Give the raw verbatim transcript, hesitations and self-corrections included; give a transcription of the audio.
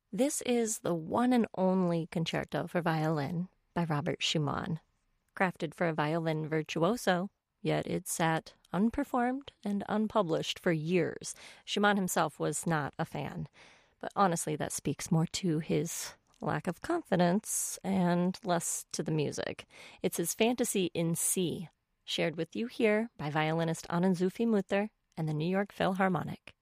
This is the one and only concerto for violin by Robert Schumann. Crafted for a violin virtuoso, yet it sat unperformed and unpublished for years. Schumann himself was not a fan, but honestly that speaks more to his lack of confidence and less to the music. It's his fantasy in C, shared with you here by violinist Ann-Sophie Mutter and the New York Philharmonic.